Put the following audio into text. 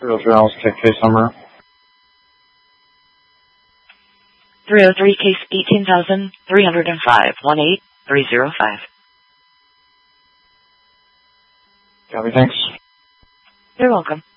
303 Alice, case number. 303, case 18,305, 18305. Copy, thanks. You're welcome.